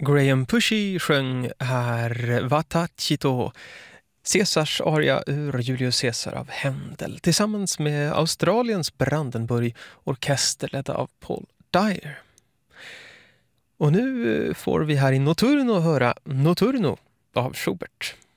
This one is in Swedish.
Graham Pushy sjöng här Vatachito, Caesars aria ur Julius Caesar av Händel, tillsammans med Australiens Brandenburg orkester ledd av Paul Dyer. Och nu får vi här i Notturno höra Notturno av Schubert.